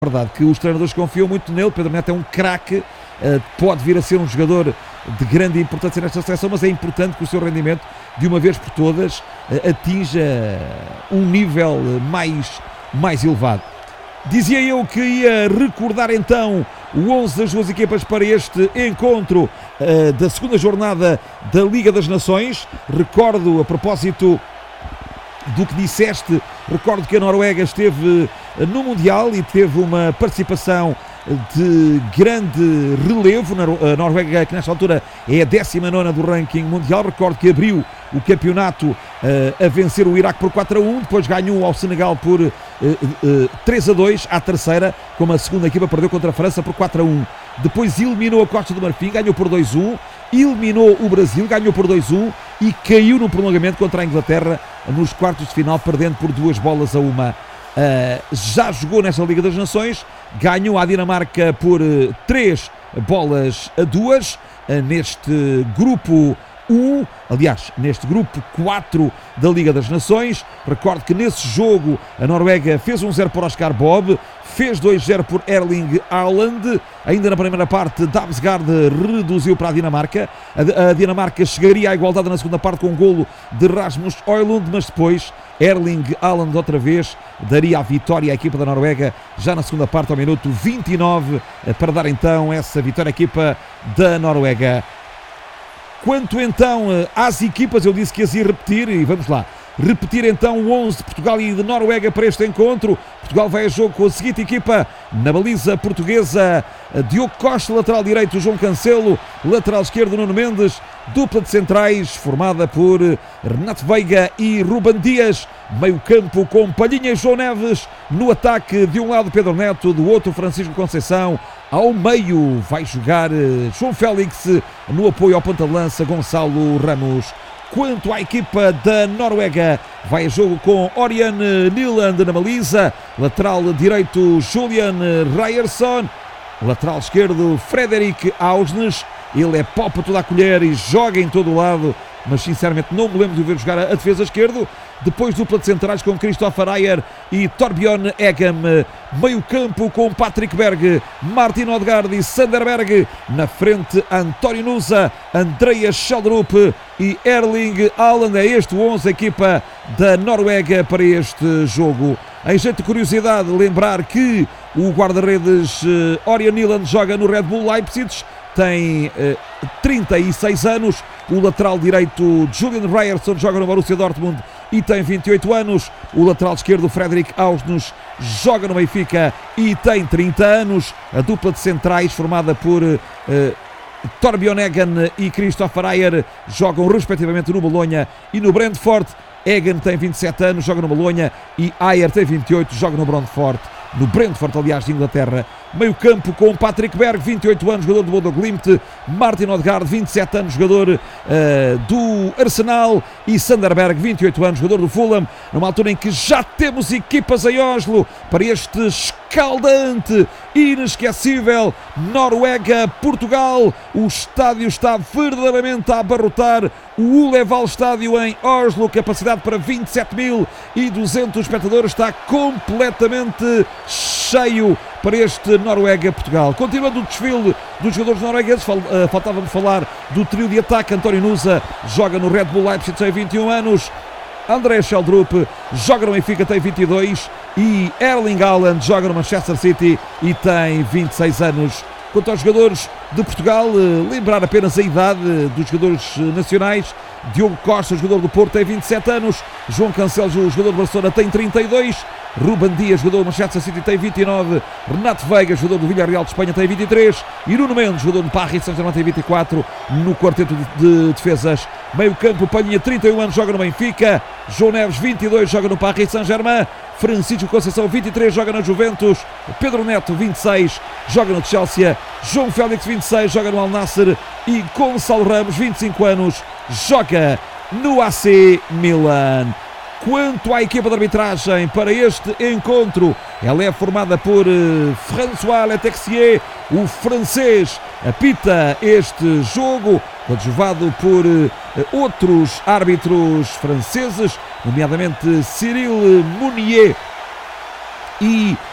verdade que os treinadores confiam muito nele. Pedro Neto é um craque, pode vir a ser um jogador de grande importância nesta seleção, mas é importante que o seu rendimento, de uma vez por todas, atinja um nível mais elevado. Dizia eu que ia recordar então o 11 das duas equipas para este encontro da segunda jornada da Liga das Nações. Recordo, a propósito do que disseste, recordo que a Noruega esteve no Mundial e teve uma participação de grande relevo. A Noruega, que nesta altura é a 19ª do ranking mundial, recordo que abriu o campeonato a vencer o Iraque por 4-1, depois ganhou ao Senegal por 3-2, à terceira, como a segunda equipa perdeu contra a França por 4-1. Depois eliminou a Costa do Marfim, ganhou por 2-1, eliminou o Brasil, ganhou por 2-1 e caiu no prolongamento contra a Inglaterra nos quartos de final, perdendo por 2-1. Já jogou nesta Liga das Nações, ganhou a Dinamarca por 3-2 neste grupo 1, aliás, neste grupo 4 da Liga das Nações. Recordo que nesse jogo a Noruega fez 1-0 por Oscar Bob, fez 2-0 por Erling Haaland. Ainda na primeira parte, Damsgaard reduziu para a Dinamarca. A Dinamarca chegaria à igualdade na segunda parte com um golo de Rasmus Højlund, mas depois Erling Haaland outra vez daria a vitória à equipa da Noruega já na segunda parte, ao minuto 29, para dar então essa vitória à equipa da Noruega. Quanto então às equipas, eu disse que as ia repetir e vamos lá. Repetir então o 11 de Portugal e de Noruega para este encontro. Portugal vai a jogo com a seguinte equipa: na baliza portuguesa, Diogo Costa, lateral direito João Cancelo, lateral esquerdo Nuno Mendes, dupla de centrais formada por Renato Veiga e Ruben Dias, meio campo com Palhinha e João Neves, no ataque de um lado Pedro Neto, do outro Francisco Conceição, ao meio vai jogar João Félix, no apoio ao ponta de lança Gonçalo Ramos. Quanto à equipa da Noruega, vai a jogo com Orion Nyland na baliza, lateral direito Julian Ryerson, lateral esquerdo Fredrik Ausnes. Ele é pau para toda a colher e joga em todo o lado, mas sinceramente não me lembro de o ver jogar a defesa esquerdo. Depois dupla de centrais com Christopher Ayer e Torbjørn Eggen, meio campo com Patrick Berg, Martin Odegaard e Sander Berg, na frente António Nusa, Andreas Schjelderup e Erling Haaland. É este o 11 equipa da Noruega para este jogo. Em jeito de curiosidade, lembrar que o guarda-redes Orion Nyland joga no Red Bull Leipzig, tem 36 anos. O lateral direito Julian Ryerson joga no Borussia Dortmund e tem 28 anos. O lateral esquerdo Fredrik Ausnes joga no Benfica e tem 30 anos. A dupla de centrais formada por Torbjørn Eggen e Christopher Ayer jogam respectivamente no Bolonha e no Brentford. Eggen tem 27 anos, joga no Bolonha, e Ayer tem 28, joga no Brentford. No Brentford, aliás, de Inglaterra. Meio campo com Patrick Berg, 28 anos, jogador do Bodo Glimt, Martin Odegaard, 27 anos, jogador do Arsenal, e Sander Berg, 28 anos, jogador do Fulham, numa altura em que já temos equipas em Oslo para este escaldante, inesquecível Noruega-Portugal. O estádio está verdadeiramente a abarrotar. O Uleval Estádio em Oslo, capacidade para 27.200 espectadores, está completamente cheio para este Noruega-Portugal. Continuando o desfile dos jogadores noruegueses, faltava-me falar do trio de ataque. António Nusa joga no Red Bull Leipzig, tem 21 anos. Andreas Schjelderup joga no Benfica, tem 22. E Erling Haaland joga no Manchester City e tem 26 anos. Quanto aos jogadores de Portugal, lembrar apenas a idade dos jogadores nacionais. Diogo Costa, jogador do Porto, tem 27 anos. João Cancelo, jogador do Barcelona, tem 32. Ruben Dias, jogador do Manchester City, tem 29. Renato Veiga, jogador do Villarreal de Espanha, tem 23. E Nuno Mendes, jogador do Paris Saint-Germain, tem 24. No quarteto de defesas, meio campo, Palhinha, 31 anos, joga no Benfica. João Neves, 22, joga no Paris Saint-Germain. Francisco Conceição, 23, joga na Juventus. Pedro Neto, 26, joga no Chelsea. João Félix, 26, joga no Al Nassr. E Gonçalo Ramos, 25 anos, joga no AC Milan. Quanto à equipa de arbitragem para este encontro, ela é formada por François Letexier, o francês, apita este jogo, coadjuvado por outros árbitros franceses, nomeadamente Cyril Mounier e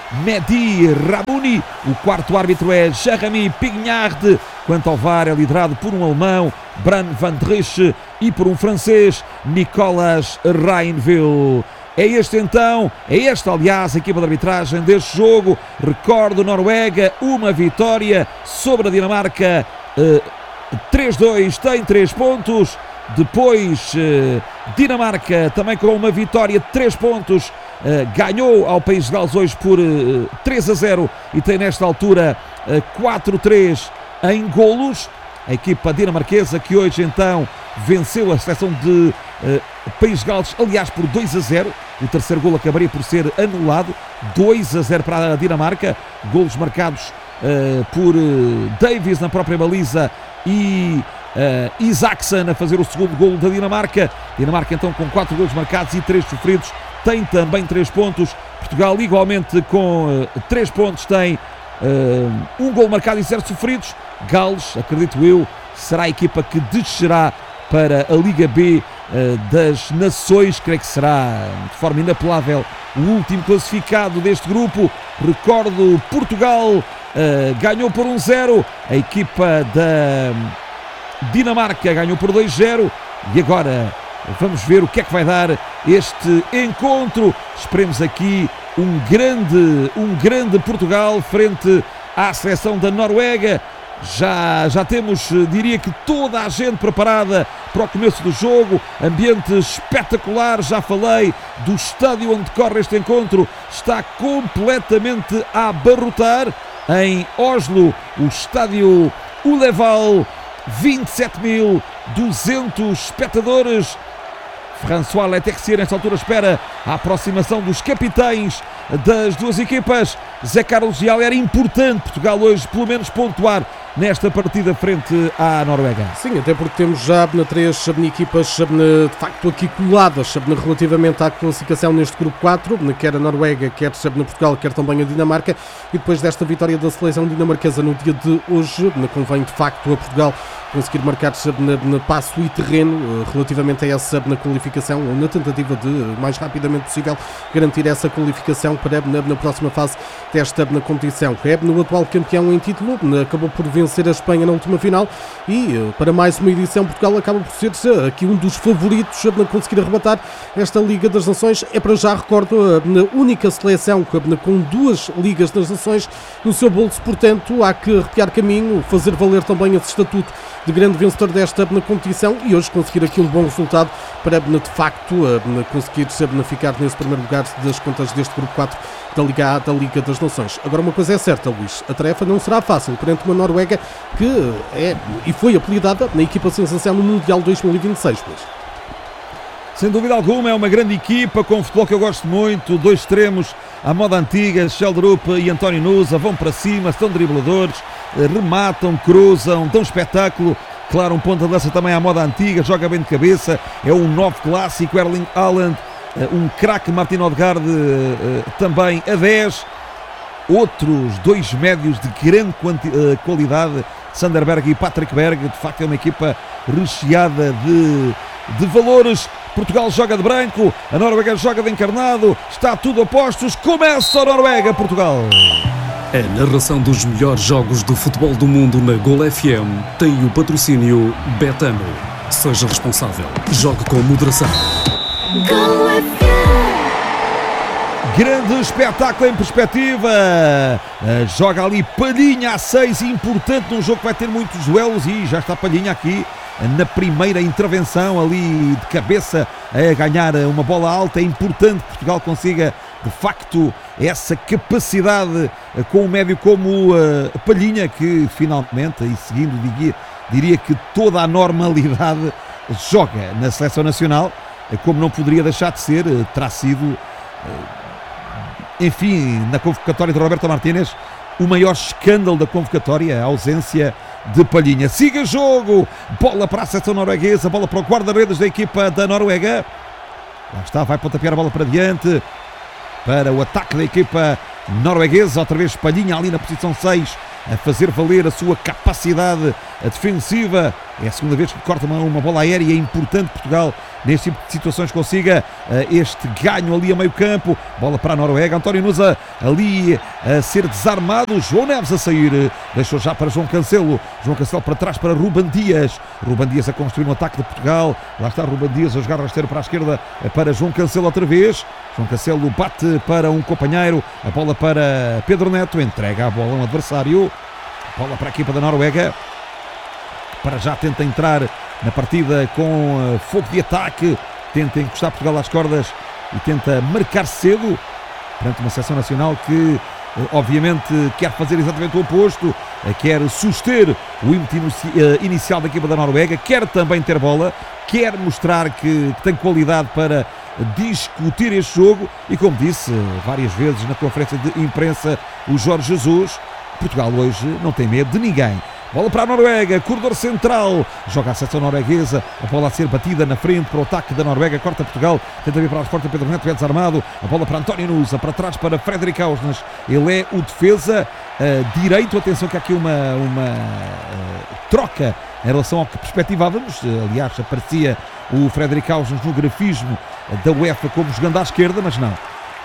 Mehdi Ramouni. O quarto árbitro é Jeremy Pignard. Quanto ao VAR, é liderado por um alemão, Bran van Driesch, e por um francês, Nicolas Rainville. É esta, aliás, a equipa de arbitragem deste jogo. Recordo, Noruega, uma vitória sobre a Dinamarca, 3-2, tem 3 pontos. Depois, Dinamarca, também com uma vitória de 3 pontos, ganhou ao País de Gales hoje por 3-0 e tem nesta altura 4-3 em golos. A equipa dinamarquesa que hoje então venceu a seleção de País de Gales, aliás, por 2-0. O terceiro golo acabaria por ser anulado. 2-0 para a Dinamarca. Golos marcados por Davies na própria baliza e Isaacson a fazer o segundo golo da Dinamarca. Dinamarca então com 4 golos marcados e 3 sofridos, tem também 3 pontos. Portugal igualmente com 3 pontos, tem um golo marcado e 0 sofridos. Gales, acredito eu, será a equipa que descerá para a Liga B das Nações. Creio que será de forma inapelável o último classificado deste grupo. Recordo, Portugal ganhou por 1-0, a equipa da Dinamarca ganhou por 2-0 e agora vamos ver o que é que vai dar este encontro. Esperemos aqui um grande Portugal frente à seleção da Noruega. Já temos, diria que toda a gente preparada para o começo do jogo, ambiente espetacular. Já falei do estádio onde corre este encontro, está completamente a abarrotar. Em Oslo, o estádio Ullevål, 27.200 espectadores. François Leterxier nesta altura espera a aproximação dos capitães das duas equipas. Zé Carlos Leal, era importante Portugal hoje pelo menos pontuar nesta partida frente à Noruega. Sim, até porque temos já 3 equipas de facto aqui coladas relativamente à classificação neste grupo 4, quer a Noruega, quer Portugal, quer também a Dinamarca, e depois desta vitória da seleção dinamarquesa no dia de hoje, convém de facto a Portugal conseguir marcar passo e terreno relativamente a essa qualificação, ou na tentativa de, mais rapidamente possível, garantir essa qualificação para na próxima fase desta competição. O atual campeão em título acabou por vencer a Espanha na última final e para mais uma edição Portugal acaba por ser aqui um dos favoritos a conseguir arrebatar esta Liga das Nações. É, para já recordo, a única seleção com 2 Ligas das Nações no seu bolso, portanto há que arrepiar caminho, fazer valer também esse estatuto de grande vencedor desta competição e hoje conseguir aqui um bom resultado para de facto conseguir ficar nesse primeiro lugar das contas deste grupo 4 da Liga A, da Liga das Nações. Agora, uma coisa é certa, Luís, a tarefa não será fácil perante uma Noruega que é e foi apelidada na equipa sensação no Mundial 2026, Luís. Sem dúvida alguma, é uma grande equipa com futebol que eu gosto muito. 2 extremos à moda antiga, Sheldrup e António Nusa, vão para cima, são dribladores, rematam, cruzam, dão espetáculo. Claro, um ponta de lança também à moda antiga, joga bem de cabeça, é um 9 clássico, Erling Haaland, um craque, Martin Odegaard, também a 10. Outros 2 médios de grande qualidade, Sander Berg e Patrick Berg. De facto é uma equipa recheada de valores. Portugal joga de branco, a Noruega joga de encarnado, está tudo a postos, começa a Noruega-Portugal. A narração dos melhores jogos do futebol do mundo na Gol FM tem o patrocínio Betano. Seja responsável, jogue com moderação. Gol FM. Grande espetáculo em perspectiva. Joga ali Palhinha a 6, importante num jogo que vai ter muitos duelos, e já está Palhinha aqui na primeira intervenção ali de cabeça a ganhar uma bola alta. É importante que Portugal consiga de facto essa capacidade com um médio como Palhinha, que finalmente, e seguindo diria que toda a normalidade, joga na seleção nacional, como não poderia deixar de ser. Terá sido, enfim, na convocatória de Roberto Martínez, o maior escândalo da convocatória, a ausência de Palhinha. Siga jogo, bola para a seleção norueguesa, bola para o guarda-redes da equipa da Noruega. Lá está, vai pontapear a bola para diante, para o ataque da equipa norueguesa. Outra vez Palhinha ali na posição 6, a fazer valer a sua capacidade defensiva. É a segunda vez que corta uma bola aérea. É importante Portugal neste tipo de situações consiga este ganho ali a meio campo. Bola para a Noruega, António Nusa ali a ser desarmado, João Neves a sair, deixou já para João Cancelo para trás para Ruben Dias a construir um ataque de Portugal. Lá está Ruben Dias a jogar rasteiro para a esquerda para João Cancelo outra vez. João Cancelo bate para um companheiro, a bola para Pedro Neto, entrega a bola a um adversário, bola para a equipa da Noruega, para já tenta entrar na partida com fogo de ataque, tenta encostar Portugal às cordas e tenta marcar cedo perante uma seleção nacional que obviamente quer fazer exatamente o oposto, quer suster o ímpeto inicial da equipa da Noruega, quer também ter bola, quer mostrar que tem qualidade para discutir este jogo e, como disse várias vezes na conferência de imprensa o Jorge Jesus, Portugal hoje não tem medo de ninguém. Bola para a Noruega, corredor central, joga a seleção norueguesa, a bola a ser batida na frente para o ataque da Noruega, corta Portugal, tenta vir para as portas, Pedro Neto é desarmado, a bola para António Nusa, para trás para Fredrik Ausnes, ele é o defesa direito, atenção que há aqui uma troca em relação ao que perspectivávamos, aliás aparecia o Fredrik Ausnes no grafismo da UEFA como jogando à esquerda, mas não,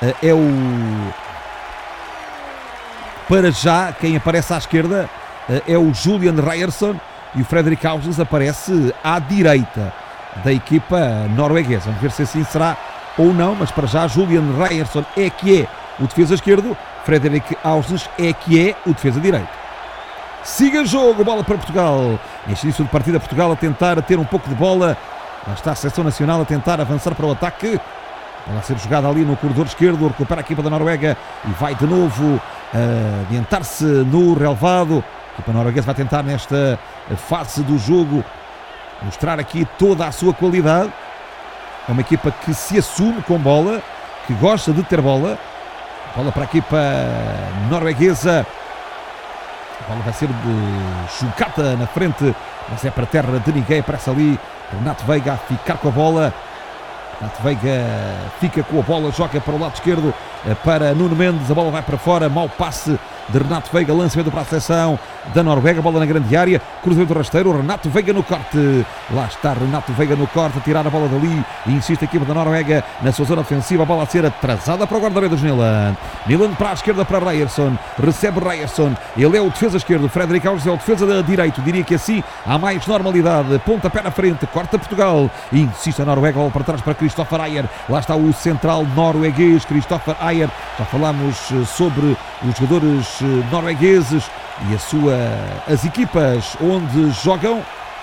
para já quem aparece à esquerda é o Julian Ryerson e o Fredrik Ausnes aparece à direita da equipa norueguesa. Vamos ver se assim será ou não, mas para já Julian Ryerson é que é o defesa esquerdo, Fredrik Ausnes é que é o defesa direito. Siga jogo, bola para Portugal. Neste início de partida, Portugal a tentar ter um pouco de bola. Lá está a seleção nacional a tentar avançar para o ataque. Bola a ser jogada ali no corredor esquerdo, recupera a equipa da Noruega e vai de novo adiantar-se no relevado. A equipa norueguesa vai tentar nesta fase do jogo mostrar aqui toda a sua qualidade. É uma equipa que se assume com bola, que gosta de ter bola. Bola para a equipa norueguesa. A bola vai ser jogada na frente, mas é para a terra de ninguém. Aparece ali Renato Veiga a ficar com a bola. Renato Veiga fica com a bola, joga para o lado esquerdo para Nuno Mendes, a bola vai para fora, mau passe de Renato Veiga, lançamento para a seleção da Noruega, bola na grande área, cruzamento rasteiro, Renato Veiga no corte, lá está Renato Veiga no corte, a tirar a bola dali e insiste a equipa da Noruega na sua zona ofensiva, a bola a ser atrasada para o guarda-redes Nyland para a esquerda para Ryerson, recebe Ryerson, ele é o defesa esquerdo, Fredrik Ausnes é o defesa direito, diria que assim há mais normalidade, pontapé na frente, corta Portugal, insiste a Noruega, bola para trás para Kristoffer Ajer, lá está o central norueguês Kristoffer Ajer, já falámos sobre os jogadores noruegueses e as equipas onde jogam.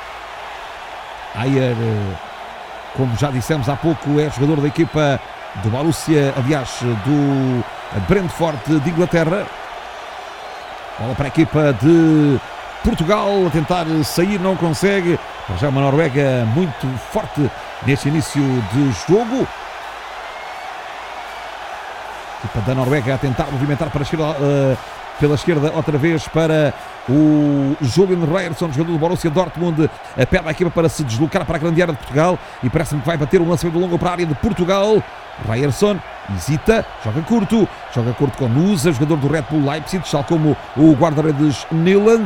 Ajer, como já dissemos há pouco, é jogador da equipa do Borussia, aliás, do Brentford de Inglaterra. Bola para a equipa de Portugal, a tentar sair, não consegue. Já é uma Noruega muito forte neste início de jogo. A equipa da Noruega a tentar movimentar para a esquerda, pela esquerda outra vez para o Julian Ryerson, jogador do Borussia Dortmund, pede à equipa para se deslocar para a grande área de Portugal e parece-me que vai bater um lançamento longo para a área de Portugal. Ryerson hesita, joga curto com Nusa, jogador do Red Bull Leipzig, tal como o guarda-redes Nyland.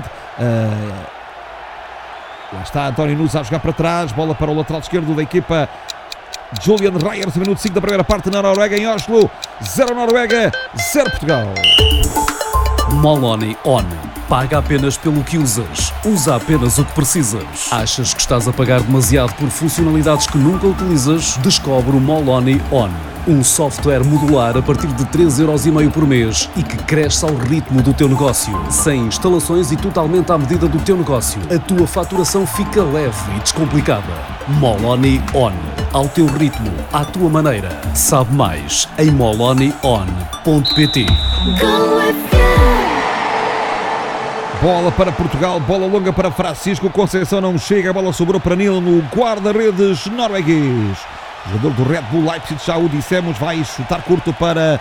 Lá está António Nusa a jogar para trás, bola para o lateral esquerdo da equipa Julian Ryerson, minuto 5 da primeira parte na Noruega, em Oslo, 0 Noruega, 0 Portugal. Moloni On. Paga apenas pelo que usas. Usa apenas o que precisas. Achas que estás a pagar demasiado por funcionalidades que nunca utilizas? Descobre o Moloni On. Um software modular a partir de 3,5€ por mês e que cresce ao ritmo do teu negócio. Sem instalações e totalmente à medida do teu negócio. A tua faturação fica leve e descomplicada. Moloni On. Ao teu ritmo, à tua maneira. Sabe mais em molonion.pt. Bola para Portugal, bola longa para Francisco Conceição, não chega, a bola sobrou para Nilo no guarda-redes norueguês. Jogador do Red Bull Leipzig, já o dissemos, vai chutar curto para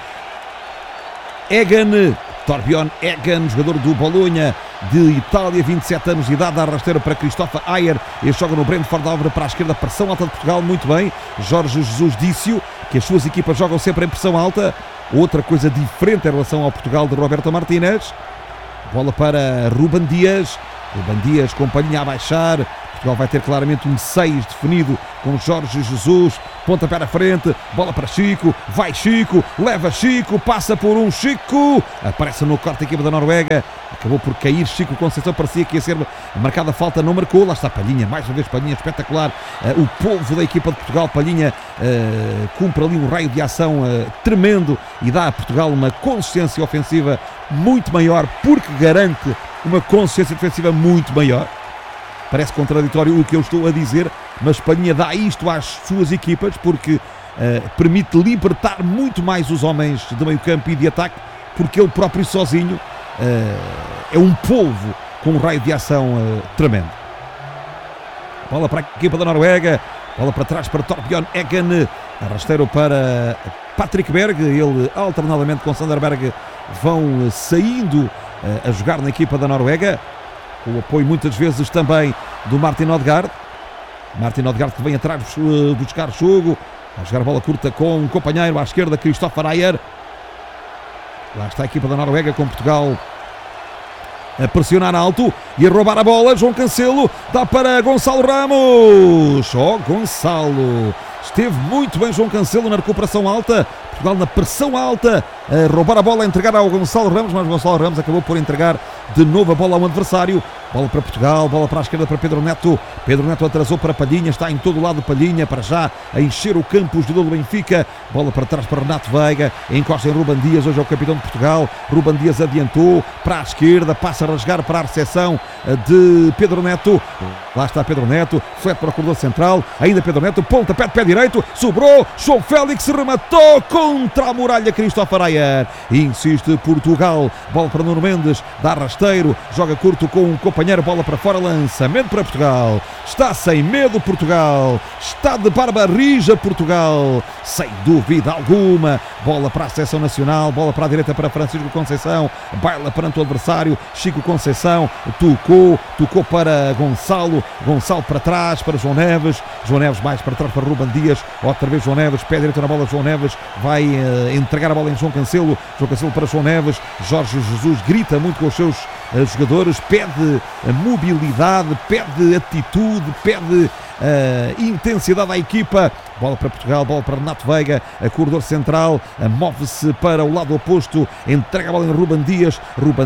Egan, Torbjörn Egan, jogador do Bolonha de Itália, 27 anos de idade, a rasteira para Kristoffer Ajer, este joga no Brentford, obra para a esquerda, pressão alta de Portugal, muito bem. Jorge Jesus disse-o, que as suas equipas jogam sempre em pressão alta, outra coisa diferente em relação ao Portugal de Roberto Martínez. Bola para Ruben Dias, companhia a baixar, Portugal vai ter claramente um 6 definido com Jorge Jesus, pontapé na frente, bola para Chico, vai Chico, leva Chico, passa por um Chico, aparece no corte da equipa da Noruega, acabou por cair Chico Conceição, parecia que ia ser marcada a falta, não marcou, lá está Palhinha, mais uma vez Palhinha, espetacular, o povo da equipa de Portugal, Palhinha cumpre ali um raio de ação tremendo e dá a Portugal uma consistência ofensiva muito maior, porque garante uma consistência defensiva muito maior. Parece contraditório o que eu estou a dizer, mas Palhinha dá isto às suas equipas porque permite libertar muito mais os homens de meio campo e de ataque, porque ele próprio sozinho é um polvo com um raio de ação tremendo. Bola para a equipa da Noruega, bola para trás para Torbjørn Eggen, rasteiro para Patrick Berg, ele alternadamente com Sander Berg vão saindo a jogar na equipa da Noruega, com o apoio muitas vezes também do Martin Odegaard. Martin Odegaard que vem atrás buscar jogo, a jogar a bola curta com um companheiro à esquerda, Kristoffer Ajer. Lá está a equipa da Noruega com Portugal a pressionar alto e a roubar a bola. João Cancelo dá para Gonçalo Ramos. Gonçalo, esteve muito bem João Cancelo na recuperação alta, Portugal na pressão alta, a roubar a bola, a entregar ao Gonçalo Ramos, mas Gonçalo Ramos acabou por entregar de novo a bola ao adversário. Bola para Portugal, bola para a esquerda para Pedro Neto. Pedro Neto atrasou para Palhinha, está em todo o lado Palhinha, para já a encher o campo, o jogador do Benfica. Bola para trás para Renato Veiga, encosta em Ruben Dias, hoje é o capitão de Portugal. Ruben Dias adiantou para a esquerda, passa a rasgar para a recepção de Pedro Neto. Lá está Pedro Neto, flete para o corredor central, ainda Pedro Neto, pontapé de pé direito, sobrou, João Félix rematou contra a muralha, Kristoffer Ajer. Insiste Portugal, bola para Nuno Mendes, dá rasteiro, joga curto com um companheiro, bola para fora, lançamento para Portugal. Está sem medo Portugal, está de barba rija Portugal, sem dúvida alguma. Bola para a seleção nacional, bola para a direita para Francisco Conceição, baila perante o adversário, Chico Conceição, tocou para Gonçalo para trás para João Neves mais para trás para Ruben Dias, outra vez João Neves, pé direito na bola, João Neves vai entregar a bola em João Cancelo para João Neves. Jorge Jesus grita muito com os seus jogadores, pede mobilidade, pede atitude, pede intensidade à equipa. Bola para Portugal, bola para Renato Veiga, a corredor central, move-se para o lado oposto, entrega a bola em Ruben Dias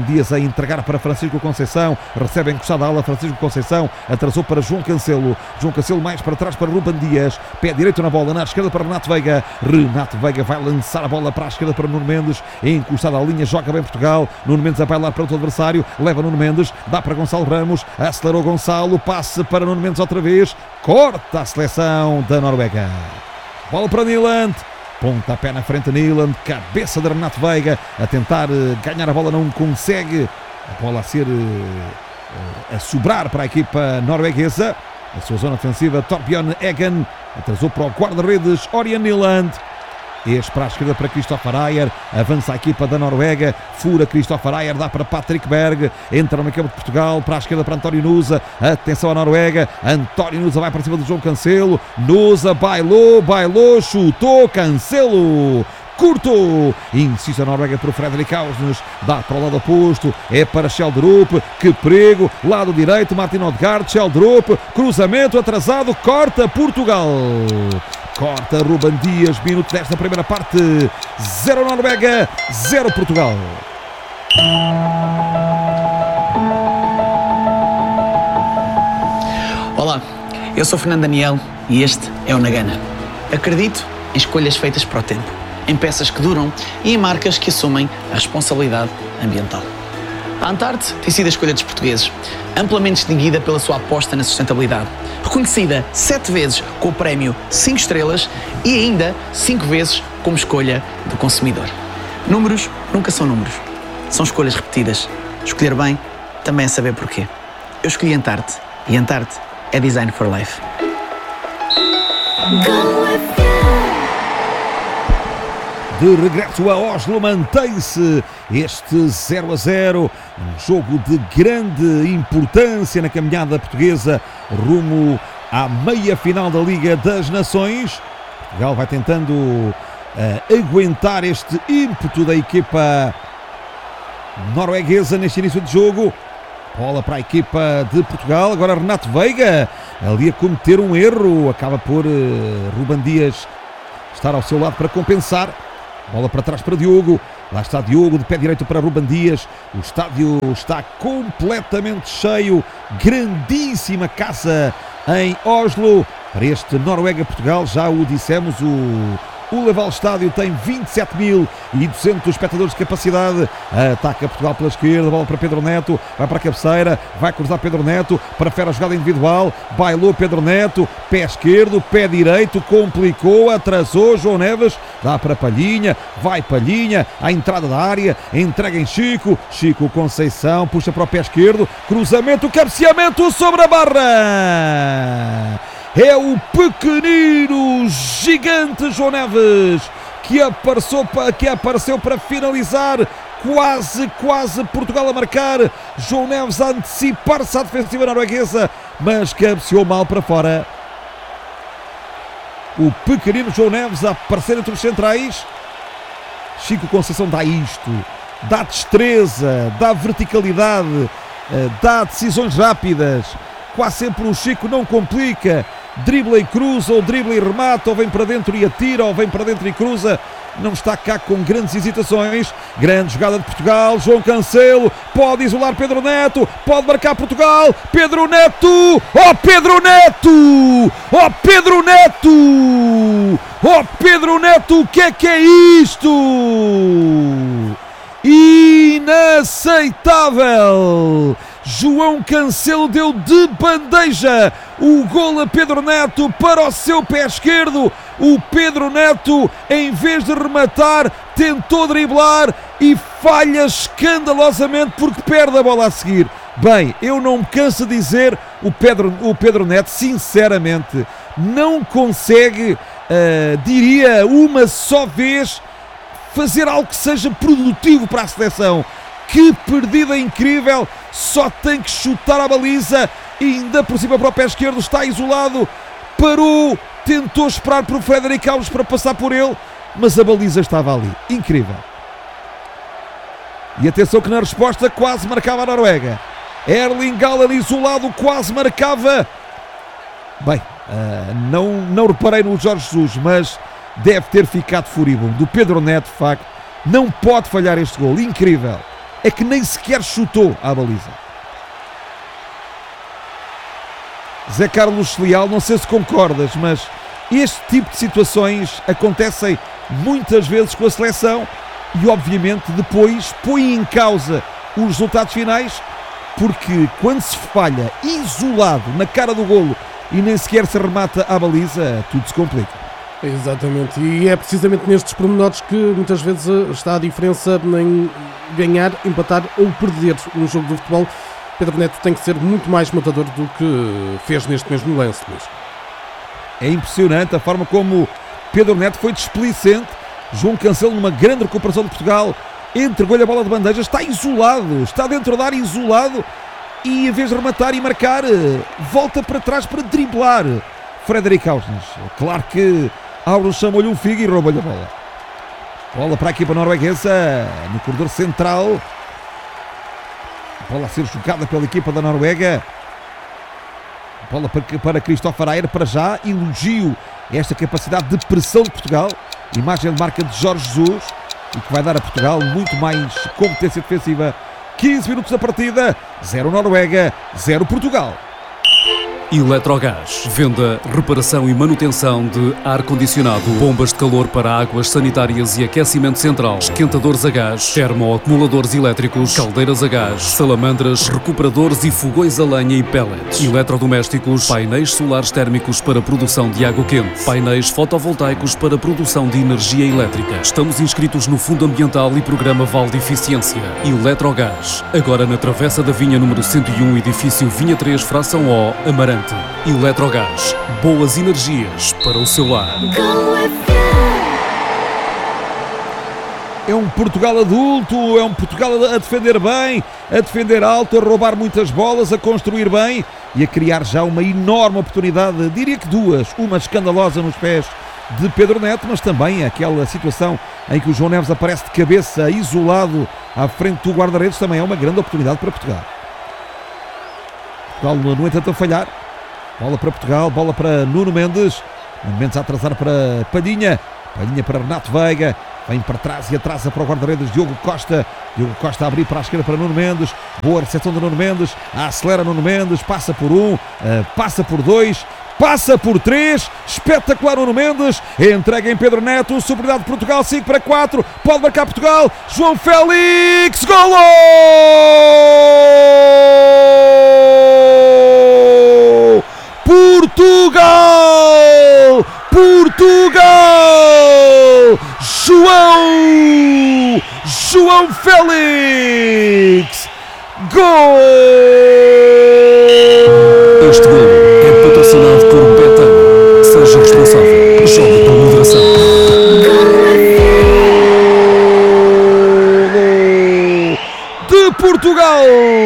a entregar para Francisco Conceição, recebe encostada a ala, Francisco Conceição atrasou para João Cancelo mais para trás para Ruben Dias, pé direito na bola, na esquerda para Renato Veiga vai lançar a bola para a esquerda para Nuno Mendes, encostada à linha, joga bem Portugal, Nuno Mendes a bailar para o outro adversário, leva Nuno Mendes, dá para Gonçalo Ramos, acelerou Gonçalo, passe para Nuno Mendes outra vez, corta a seleção da Noruega. Bola para Nyland, pontapé na frente Nyland, cabeça de Renato Veiga, a tentar ganhar a bola, não consegue, a bola a ser a sobrar para a equipa norueguesa, a sua zona ofensiva, Torbjørn Eggen, atrasou para o guarda-redes, Ørjan Nyland. Este para a esquerda para Kristoffer Ajer, avança a equipa da Noruega, fura Kristoffer Ajer, dá para Patrick Berg, entra no campo de Portugal, para a esquerda para António Nusa, atenção à Noruega, António Nusa vai para cima do João Cancelo, Nusa bailou, chutou, Cancelo, curto, insiste a Noruega para o Fredrik Ausnes, dá para o lado oposto, é para Schjelderup, que perigo, lado direito, Martin Odegaard, Schjelderup, cruzamento atrasado, corta Portugal. Corta Ruben Dias, minuto 10 da primeira parte, 0 Noruega, 0 Portugal. Olá, eu sou Fernando Daniel e este é o Na Gana. Acredito em escolhas feitas para o tempo, em peças que duram e em marcas que assumem a responsabilidade ambiental. A Antarte tem sido a escolha dos portugueses, amplamente distinguida pela sua aposta na sustentabilidade, reconhecida 7 vezes com o prémio 5 estrelas e ainda 5 vezes como escolha do consumidor. Números nunca são números, são escolhas repetidas. Escolher bem também é saber porquê. Eu escolhi Antarte e Antarte é Design for Life. De regresso a Oslo, mantém-se este 0-0, um jogo de grande importância na caminhada portuguesa rumo à meia-final da Liga das Nações. Portugal vai tentando aguentar este ímpeto da equipa norueguesa neste início de jogo. Bola para a equipa de Portugal, agora Renato Veiga ali a cometer um erro, acaba por Ruben Dias estar ao seu lado para compensar. Bola para trás para Diogo, lá está Diogo de pé direito para Ruben Dias. O estádio está completamente cheio, grandíssima casa em Oslo para este Noruega-Portugal. Já o dissemos, o Leval Estádio tem 27.200 espectadores de capacidade. Ataca Portugal pela esquerda, bola para Pedro Neto, vai para a cabeceira, vai cruzar Pedro Neto, prefere a jogada individual, bailou Pedro Neto, pé esquerdo, pé direito, complicou, atrasou João Neves, dá para Palhinha, vai Palhinha, à entrada da área, entrega em Chico Conceição, puxa para o pé esquerdo, cruzamento, cabeceamento sobre a barra. É o pequenino gigante João Neves que apareceu para finalizar. Quase Portugal a marcar. João Neves a antecipar-se à defensiva norueguesa, mas cabeceou mal para fora. O pequenino João Neves a aparecer entre os centrais. Chico Conceição dá isto, dá destreza, dá verticalidade, dá decisões rápidas. Quase sempre o Chico não complica, dribla e cruza, ou dribla e remata, ou vem para dentro e atira, ou vem para dentro e cruza. Não está cá com grandes hesitações. Grande jogada de Portugal, João Cancelo pode isolar Pedro Neto, pode marcar Portugal. Pedro Neto, oh Pedro Neto, oh Pedro Neto, oh Pedro Neto, o que é isto? Inaceitável! João Cancelo deu de bandeja o golo a Pedro Neto para o seu pé esquerdo. O Pedro Neto, em vez de rematar, tentou driblar e falha escandalosamente porque perde a bola a seguir. Bem, eu não me canso de dizer, o Pedro Neto, sinceramente, não consegue, diria, uma só vez, fazer algo que seja produtivo para a seleção. Que perdida incrível, só tem que chutar a baliza e ainda por cima para o pé esquerdo, está isolado, parou, tentou esperar por Frederic Alves para passar por ele, mas a baliza estava ali, incrível. E atenção que na resposta quase marcava a Noruega. Erling Haaland isolado, quase marcava. Bem, não reparei no Jorge Jesus, mas deve ter ficado furibundo. O Pedro Neto, de facto, não pode falhar este gol, incrível. É que nem sequer chutou à baliza. Zé Carlos Leal, não sei se concordas, mas este tipo de situações acontecem muitas vezes com a seleção e obviamente depois põe em causa os resultados finais, porque quando se falha isolado na cara do golo e nem sequer se remata à baliza, tudo se complica. Exatamente, e é precisamente nestes pormenores que muitas vezes está a diferença em ganhar, empatar ou perder no jogo do futebol. Pedro Neto tem que ser muito mais matador do que fez neste mesmo lance, Luís. É impressionante a forma como Pedro Neto foi displicente. João Cancelo, numa grande recuperação de Portugal, entregou-lhe a bola de bandeja, está isolado, está dentro da área isolado e em vez de rematar e marcar, volta para trás para driblar Frederic Alves. Claro que Auro chamou-lhe um figo e roubou-lhe a bola. Bola para a equipa norueguesa no corredor central. Bola a ser jogada pela equipa da Noruega. Bola para Christopher Ayer, para já. Elogio esta capacidade de pressão de Portugal. Imagem de marca de Jorge Jesus e que vai dar a Portugal muito mais competência defensiva. 15 minutos da partida. 0 Noruega, 0 Portugal. Eletrogás. Venda, reparação e manutenção de ar-condicionado, bombas de calor para águas sanitárias e aquecimento central, esquentadores a gás, termoacumuladores elétricos, caldeiras a gás, salamandras, recuperadores e fogões a lenha e pellets, eletrodomésticos, painéis solares térmicos para produção de água quente, painéis fotovoltaicos para produção de energia elétrica. Estamos inscritos no Fundo Ambiental e Programa Vale de Eficiência. Eletrogás. Agora na Travessa da Vinha número 101, edifício Vinha 3, fração O, Amarante. Eletrogás, boas energias para o seu lar. É um Portugal adulto, é um Portugal a defender bem, a defender alto, a roubar muitas bolas, a construir bem e a criar já uma enorme oportunidade, diria que duas, uma escandalosa nos pés de Pedro Neto, mas também aquela situação em que o João Neves aparece de cabeça, isolado à frente do guarda-redes, também é uma grande oportunidade para Portugal. Portugal, no entanto, a falhar. Bola para Portugal, bola para Nuno Mendes. Nuno Mendes a atrasar para Palhinha. Palhinha para Renato Veiga. Vem para trás e atrasa para o guarda-redes Diogo Costa. Diogo Costa a abrir para a esquerda para Nuno Mendes. Boa recepção de Nuno Mendes. Acelera Nuno Mendes. Passa por um. Passa por dois. Passa por 3, espetacular Nuno Mendes, entrega em Pedro Neto, superioridade de Portugal, 5-4, pode marcar Portugal, João Félix, golo! Portugal! Portugal! João Félix, gol! Este gol é patrocinado por Betano. Seja responsável. Jogue com moderação. De Portugal.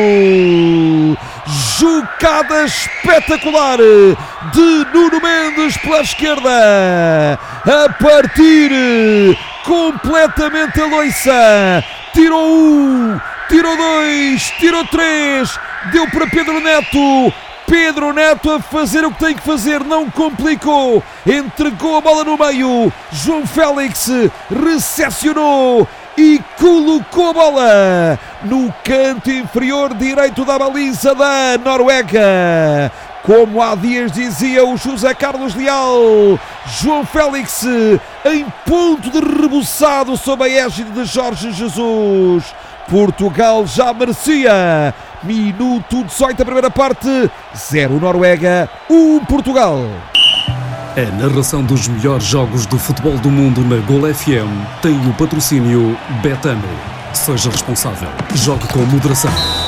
Jogada espetacular de Nuno Mendes pela esquerda. A partir completamente a loiça. Tirou um. Tirou 2. Tirou 3. Deu para Pedro Neto. Pedro Neto a fazer o que tem que fazer, não complicou, entregou a bola no meio, João Félix recepcionou e colocou a bola no canto inferior direito da baliza da Noruega. Como há dias dizia o José Carlos Leal, João Félix em ponto de rebuçado sob a égide de Jorge Jesus. Portugal já merecia. Minuto 18 da primeira parte, 0 Noruega, 1 Portugal. A narração dos melhores jogos do futebol do mundo na Gol FM tem o patrocínio Betano. Seja responsável. Jogue com moderação.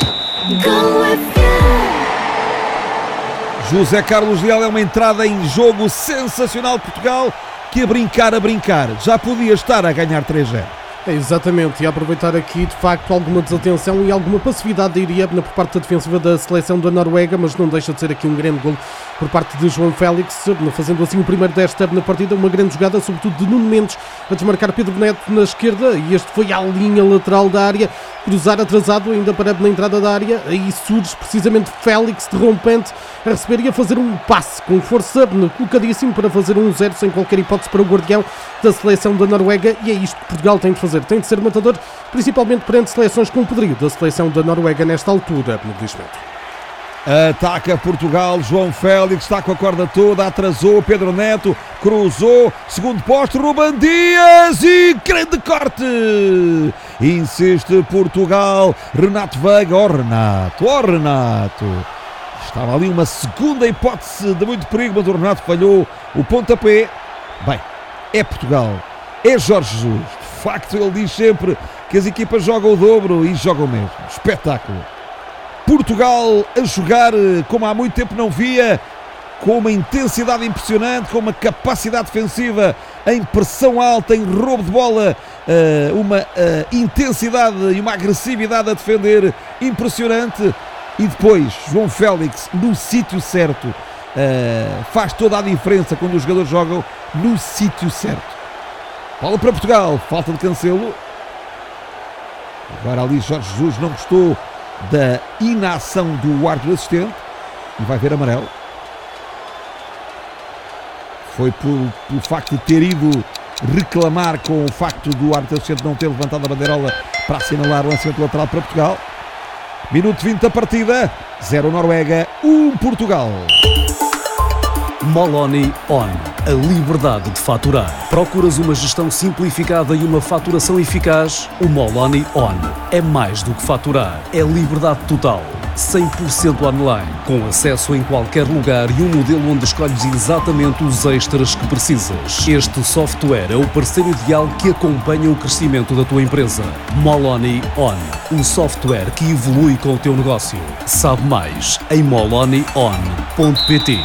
José Carlos Leal, é uma entrada em jogo sensacional de Portugal, que a brincar, já podia estar a ganhar 3-0. É, exatamente, e aproveitar aqui de facto alguma desatenção e alguma passividade, diria, por parte da defensiva da seleção da Noruega, mas não deixa de ser aqui um grande golo por parte de João Félix, fazendo assim o primeiro desta na partida, uma grande jogada, sobretudo de Nuno Mendes, a desmarcar Pedro Neto na esquerda, e este foi à linha lateral da área, cruzar atrasado ainda para na entrada da área, aí surge precisamente Félix, derrompente, a receber e a fazer um passe com força, colocadíssimo para fazer 1-0 sem qualquer hipótese para o guardião da seleção da Noruega, e é isto que Portugal tem de fazer, tem de ser matador, principalmente perante seleções com poderio da seleção da Noruega nesta altura, no Lisboeta. Ataca Portugal, João Félix está com a corda toda, atrasou Pedro Neto, cruzou, segundo posto, Ruben Dias e grande corte! Insiste Portugal, Renato Veiga, Renato! Estava ali uma segunda hipótese de muito perigo, mas o Renato falhou o pontapé. Bem, é Portugal, é Jorge Jesus, de facto ele diz sempre que as equipas jogam o dobro e jogam mesmo, espetáculo! Portugal a jogar como há muito tempo não via, com uma intensidade impressionante, com uma capacidade defensiva em pressão alta, em roubo de bola, uma intensidade e uma agressividade a defender impressionante. E depois João Félix no sítio certo, faz toda a diferença quando os jogadores jogam no sítio certo. Bola para Portugal, falta de Cancelo. Agora ali Jorge Jesus não gostou da inação do árbitro assistente e vai ver amarelo. Foi pelo facto de ter ido reclamar com o facto do árbitro assistente não ter levantado a bandeirola para assinalar o lançamento lateral para Portugal. Minuto 20 da partida, 0 Noruega, 1 Portugal. Moloni On. A liberdade de faturar. Procuras uma gestão simplificada e uma faturação eficaz? O Moloni On é mais do que faturar. É liberdade total. 100% online. Com acesso em qualquer lugar e um modelo onde escolhes exatamente os extras que precisas. Este software é o parceiro ideal que acompanha o crescimento da tua empresa. Moloni On. Um software que evolui com o teu negócio. Sabe mais em molonion.pt.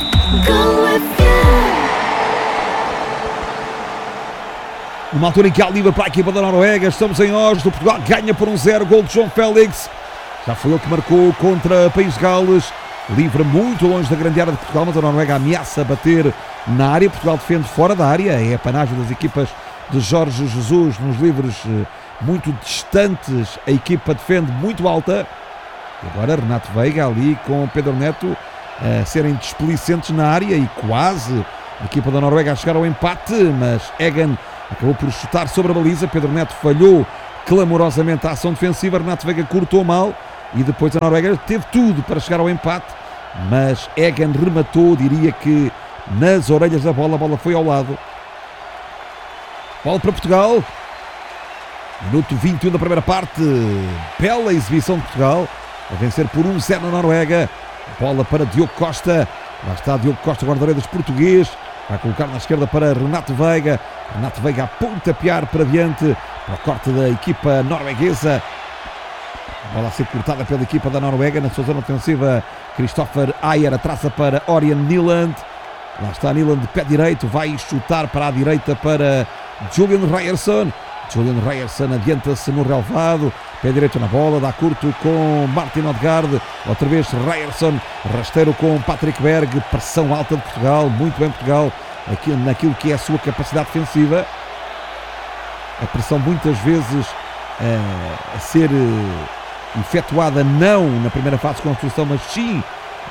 Numa altura em que há livre para a equipa da Noruega, estamos em Oslo, Portugal ganha por 1-0, gol de João Félix. Já foi ele que marcou contra País de Gales, livre muito longe da grande área de Portugal, mas a Noruega ameaça bater na área. Portugal defende fora da área, é a panagem das equipas de Jorge Jesus nos livres muito distantes, a equipa defende muito alta. E agora Renato Veiga ali com Pedro Neto a serem displicentes na área e quase a equipa da Noruega a chegar ao empate, mas Eggen acabou por chutar sobre a baliza. Pedro Neto falhou clamorosamente a ação defensiva, Renato Veiga cortou mal e depois a Noruega teve tudo para chegar ao empate, mas Eggen rematou, diria que nas orelhas da bola, a bola foi ao lado. Bola para Portugal, minuto 21 da primeira parte, bela exibição de Portugal, a vencer por 1-0 na Noruega. Bola para Diogo Costa, lá está Diogo Costa, guarda-redes português, vai colocar na esquerda para Renato Veiga a pontapear para diante, para o corte da equipa norueguesa. Bola a ser cortada pela equipa da Noruega, na sua zona ofensiva, Christopher Ayer atrasa para Ørjan Nyland, lá está Nyland de pé direito, vai chutar para a direita para Julian Ryerson adianta-se no relvado, pé direito na bola, dá curto com Martin Odegaard, outra vez Ryerson, rasteiro com Patrick Berg, pressão alta de Portugal, muito bem Portugal, aqui naquilo que é a sua capacidade defensiva, a pressão muitas vezes a ser efetuada não na primeira fase de construção, mas sim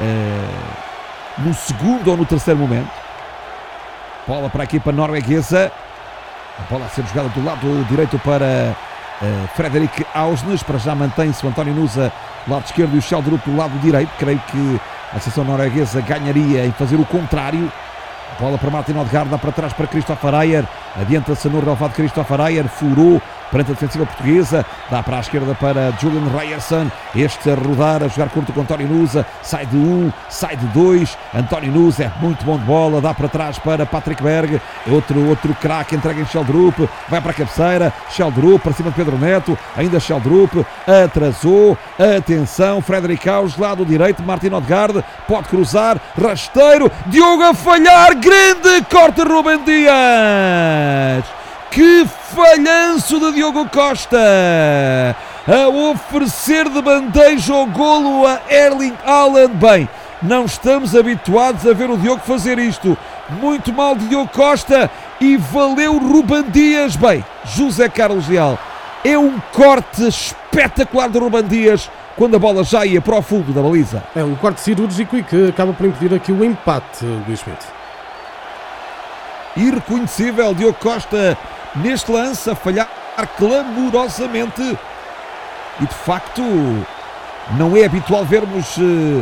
no segundo ou no terceiro momento. Bola para a equipa norueguesa, a bola a ser jogada do lado direito para Fredrik Ausnes, para já mantém-se o António Nusa do lado esquerdo e o Schjelderup do lado direito. Creio que a seleção norueguesa ganharia em fazer o contrário. Bola para Martin Odegaard, dá para trás para Christopher Ayer, adianta-se no relvado Christopher Ayer, furou perante a defensiva portuguesa, dá para a esquerda para Julian Ryerson, este a rodar, a jogar curto com António Nusa, sai de 1, sai de 2, António Nusa é muito bom de bola, dá para trás para Patrick Berg, outro craque, entrega em Schjelderup, vai para a cabeceira, Schjelderup para cima de Pedro Neto, ainda Schjelderup, atrasou, atenção, Fredrik Ausnes, lado direito, Martin Odegaard, pode cruzar, rasteiro, Diogo a falhar, grande corte Rúben Dias! Que falhanço de Diogo Costa, a oferecer de bandeja o golo a Erling Haaland. Bem, não estamos habituados a ver o Diogo fazer isto, muito mal de Diogo Costa e valeu Rúben Dias. Bem, José Carlos Leal, é um corte espetacular de Rúben Dias quando a bola já ia para o fundo da baliza. É um corte cirúrgico e que acaba por impedir aqui o empate, Luís Schmidt. Irreconhecível Diogo Costa neste lance, a falhar clamorosamente, e de facto não é habitual vermos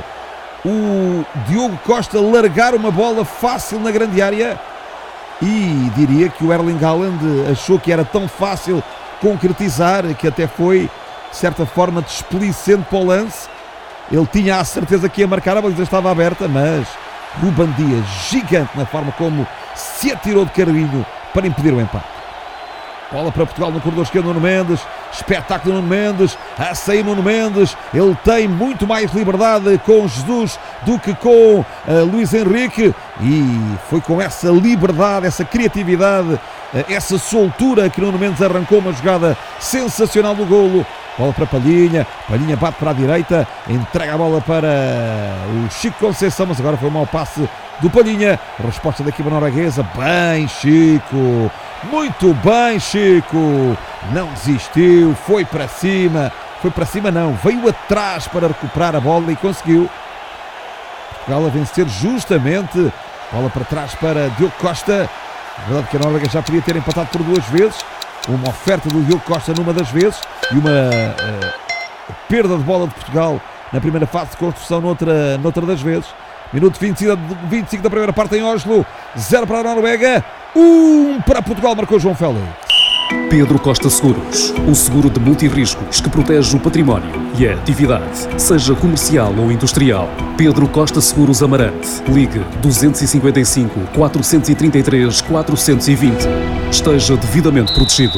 o Diogo Costa largar uma bola fácil na grande área, e diria que o Erling Haaland achou que era tão fácil concretizar que até foi de certa forma desplicente para o lance. Ele tinha a certeza que ia marcar, a baliza estava aberta, mas Rúben Dias, gigante na forma como se atirou de carrinho para impedir o empate. Bola para Portugal no corredor esquerdo, Nuno Mendes, espetáculo Nuno Mendes, a sair Nuno Mendes, ele tem muito mais liberdade com Jesus do que com Luís Henrique, e foi com essa liberdade, essa criatividade, essa soltura que Nuno Mendes arrancou uma jogada sensacional do golo. Bola para Palhinha, Palhinha bate para a direita, entrega a bola para o Chico Conceição, mas agora foi um mau passe do Palhinha. Resposta da equipa norueguesa, bem Chico, muito bem Chico, não desistiu, foi para cima não, veio atrás para recuperar a bola e conseguiu. Portugal a vencer justamente, bola para trás para Diogo Costa. É verdade que a Noruega já podia ter empatado por duas vezes, uma oferta do Diogo Costa numa das vezes e uma perda de bola de Portugal na primeira fase de construção noutra das vezes. Minuto 25 da primeira parte em Oslo, 0 para a Noruega, 1 para Portugal, marcou João Félix. Pedro Costa Seguros, o seguro de multirriscos que protege o património e a atividade, seja comercial ou industrial. Pedro Costa Seguros Amarante. Ligue 255 433 420. Esteja devidamente protegido.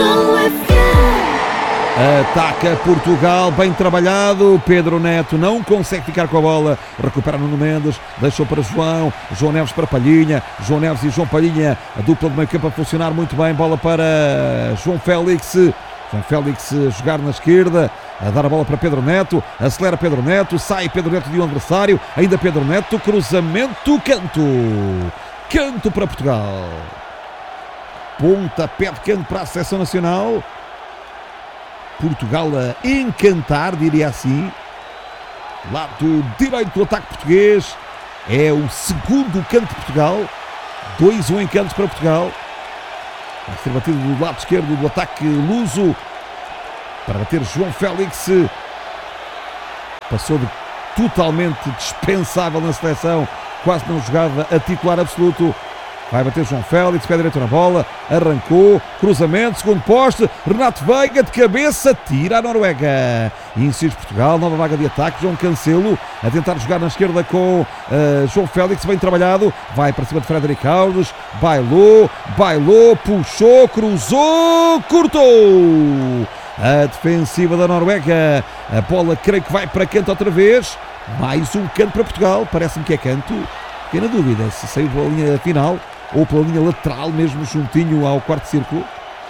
Ataca Portugal, bem trabalhado. Pedro Neto não consegue ficar com a bola, recupera Nuno Mendes, deixou para João Neves para Palhinha, João Neves e João Palhinha, a dupla de meio campo a funcionar muito bem. Bola para João Félix a jogar na esquerda, a dar a bola para Pedro Neto, acelera Pedro Neto, sai Pedro Neto de um adversário, ainda Pedro Neto, cruzamento, canto para Portugal, pontapé de canto para a seleção nacional. Portugal a encantar, diria assim. Lado direito do ataque português. É o segundo canto de Portugal. 2-1 em cantos para Portugal. Vai ser batido do lado esquerdo do ataque luso. Para bater João Félix. Passou de totalmente dispensável na seleção. Quase não jogava a titular absoluto. Vai bater João Félix, pé direito na bola, arrancou, cruzamento, segundo poste, Renato Veiga de cabeça, tira a Noruega. E insiste Portugal, nova vaga de ataque, João Cancelo a tentar jogar na esquerda com João Félix, bem trabalhado, vai para cima de Frederic Alves, bailou, puxou, cruzou, cortou. A defensiva da Noruega, a bola creio que vai para canto outra vez, mais um canto para Portugal, parece-me que é canto, fiquei na dúvida se saiu pela linha final ou pela linha lateral, mesmo juntinho ao quarto círculo.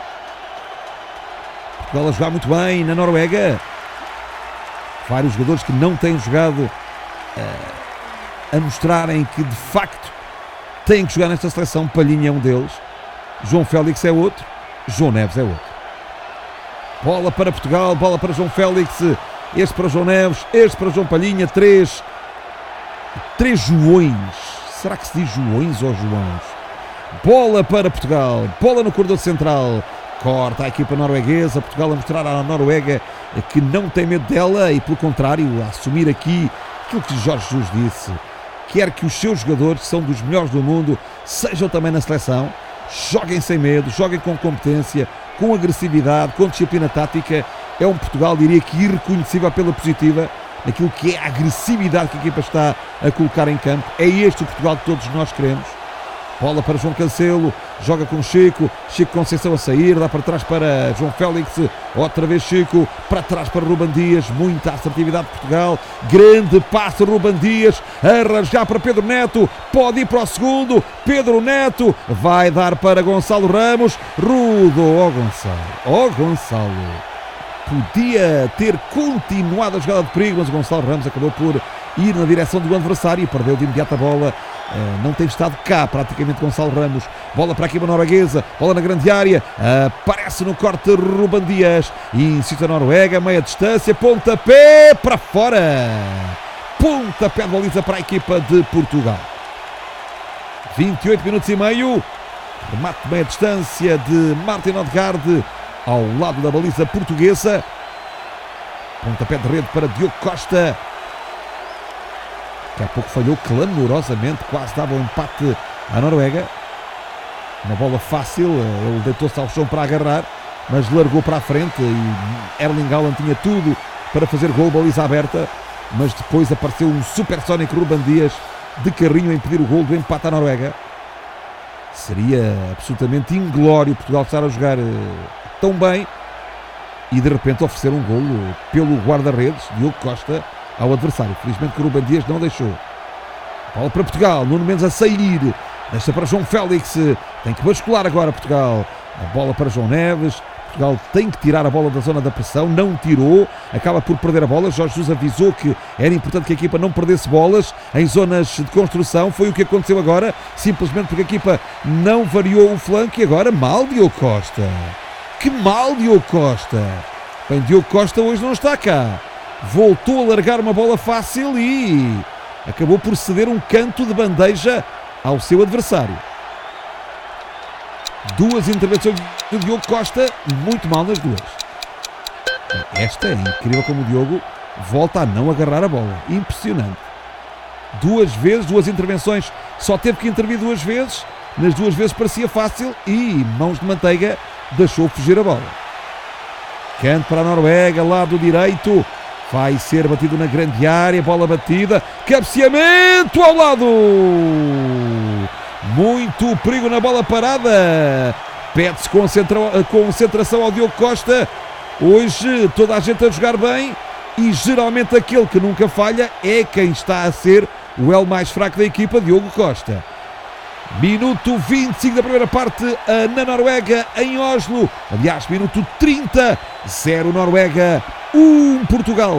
Portugal a jogar muito bem na Noruega. Vários jogadores que não têm jogado a mostrarem que de facto têm que jogar nesta seleção. Palhinha é um deles, João Félix é outro, João Neves é outro. Bola para Portugal, bola para João Félix, este para João Neves, este para João Palhinha. Três Joões. Será que se diz Joões ou Joãos? Bola para Portugal, bola no corredor central, corta a equipa norueguesa. Portugal a mostrar à Noruega que não tem medo dela e, pelo contrário, a assumir aqui aquilo que Jorge Jesus disse: quer que os seus jogadores, que são dos melhores do mundo, sejam também na seleção, joguem sem medo, joguem com competência, com agressividade, com disciplina tática. É um Portugal, diria que irreconhecível pela positiva, naquilo que é a agressividade que a equipa está a colocar em campo. É este o Portugal que todos nós queremos. Bola para João Cancelo, joga com Chico Conceição a sair, dá para trás para João Félix, outra vez Chico, para trás para Ruben Dias, muita assertividade de Portugal, grande passe Ruben Dias, arranjar para Pedro Neto, pode ir para o segundo, Pedro Neto, vai dar para Gonçalo Ramos, rudo, Gonçalo. Podia ter continuado a jogada de perigo, mas o Gonçalo Ramos acabou por ir na direção do adversário e perdeu de imediato a bola. Não tem estado cá praticamente Gonçalo Ramos. Bola para a equipa norueguesa, bola na grande área, aparece no corte Ruben Dias e insiste a Noruega, meia distância, pontapé para fora, pontapé de baliza para a equipa de Portugal. 28 minutos e meio, remate de meia distância de Martin Odegaard ao lado da baliza portuguesa, pontapé de rede para Diogo Costa. Daqui a pouco falhou clamorosamente, quase dava um empate à Noruega. Uma bola fácil, ele deitou-se ao chão para agarrar, mas largou para a frente e Erling Haaland tinha tudo para fazer gol, baliza aberta, mas depois apareceu um supersónico Ruben Dias de carrinho a impedir o gol do empate à Noruega. Seria absolutamente inglório Portugal estar a jogar tão bem e de repente oferecer um gol pelo guarda-redes, Diogo Costa, ao adversário. Felizmente que o Ruben Dias não deixou. Bola para Portugal, Nuno Mendes a sair, deixa para João Félix, tem que bascular agora Portugal. A bola para João Neves, Portugal tem que tirar a bola da zona da pressão, não tirou, acaba por perder a bola. Jorge Jesus avisou que era importante que a equipa não perdesse bolas em zonas de construção, foi o que aconteceu agora, simplesmente porque a equipa não variou o flanco e agora mal Diogo Costa. Que mal Diogo Costa. Bem, Diogo Costa hoje não está cá. Voltou a largar uma bola fácil e acabou por ceder um canto de bandeja ao seu adversário. Duas intervenções do Diogo Costa, muito mal nas duas. Esta é incrível como o Diogo volta a não agarrar a bola. Impressionante. Duas vezes, duas intervenções, só teve que intervir duas vezes. Nas duas vezes parecia fácil e mãos de manteiga deixou fugir a bola. Canto para a Noruega, lado direito. Vai ser batido na grande área, bola batida, cabeceamento ao lado. Muito perigo na bola parada. Pede-se concentração ao Diogo Costa. Hoje toda a gente a jogar bem e geralmente aquele que nunca falha é quem está a ser o elo mais fraco da equipa, Diogo Costa. Minuto 25 da primeira parte na Noruega, em Oslo. Aliás, minuto 30, 0 Noruega, 1 Portugal.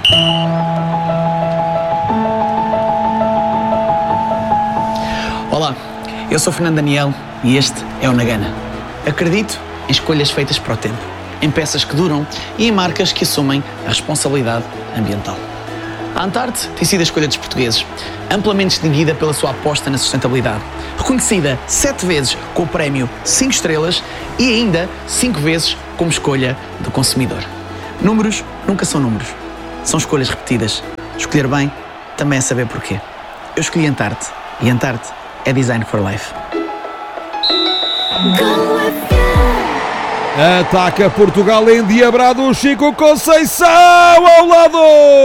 Olá, eu sou Fernando Daniel e este é o Nagana. Acredito em escolhas feitas para o tempo, em peças que duram e em marcas que assumem a responsabilidade ambiental. A Antarte tem sido a escolha dos portugueses, amplamente distinguida pela sua aposta na sustentabilidade. Reconhecida 7 vezes com o prémio 5 estrelas e ainda 5 vezes como escolha do consumidor. Números nunca são números, são escolhas repetidas. Escolher bem também é saber porquê. Eu escolhi Antarte e Antarte é Design for Life. Ataca Portugal endiabrado, Chico Conceição ao lado!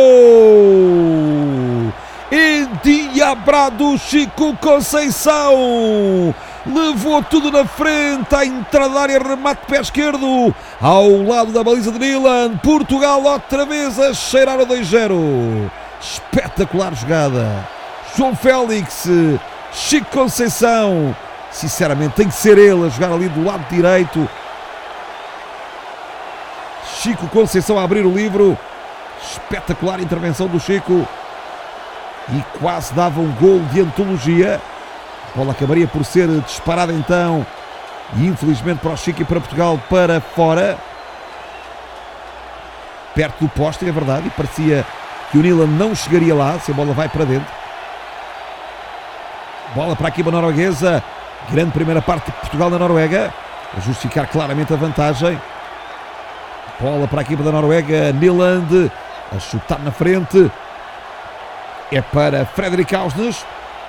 Endiabrado Chico Conceição! Levou tudo na frente, à entrada da área, remate pé esquerdo, ao lado da baliza de Nilan. Portugal outra vez a cheirar a 2-0. Espetacular jogada. João Félix, Chico Conceição, sinceramente tem que ser ele a jogar ali do lado direito. Chico Conceição a abrir o livro. Espetacular intervenção do Chico. E quase dava um gol de antologia. A bola acabaria por ser disparada então. E infelizmente para o Chico e para Portugal para fora. Perto do poste, é verdade. E parecia que o Nilan não chegaria lá se a bola vai para dentro. Bola para a equipa norueguesa. Grande primeira parte de Portugal na Noruega. A justificar claramente a vantagem. Bola para a equipa da Noruega, Niland a chutar na frente. É para Fredrik Ausnes.